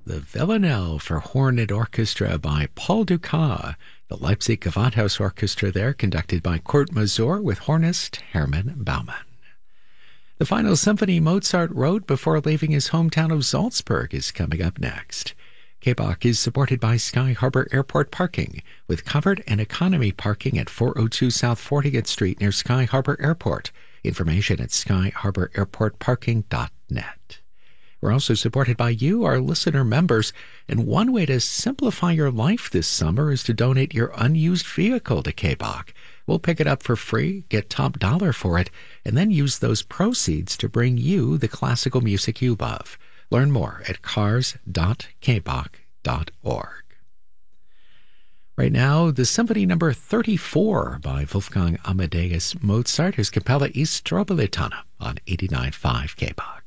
the Villanelle for Horn and Orchestra by Paul Dukas, the Leipzig Gewandhaus Orchestra there, conducted by Kurt Masur with hornist Hermann Baumann. The final symphony Mozart wrote before leaving his hometown of Salzburg is coming up next. K-Bach is supported by Sky Harbor Airport Parking, with covered and economy parking at 402 South 40th Street near Sky Harbor Airport. Information at skyharbораirportparking.net. We're also supported by you, our listener members, and one way to simplify your life this summer is to donate your unused vehicle to K-Bach. We'll pick it up for free, get top dollar for it, and then use those proceeds to bring you the classical music you love. Learn more at cars.kbach.org. Right now, the Symphony Number 34 by Wolfgang Amadeus Mozart is Capella East Strobilitana on 89.5 K-Bach.